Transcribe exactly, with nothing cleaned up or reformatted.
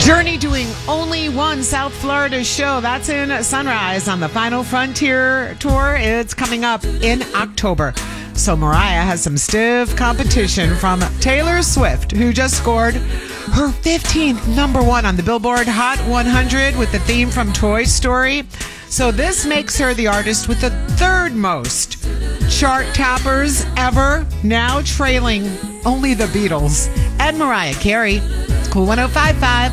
Journey doing only one South Florida show. That's in Sunrise on the Final Frontier Tour. It's coming up in October. So Mariah has some stiff competition from Taylor Swift, who just scored her fifteenth number one on the Billboard Hot one hundred with the theme from Toy Story. So this makes her the artist with the third most chart toppers ever, now trailing only the Beatles and Mariah Carey. Cool one oh five point five.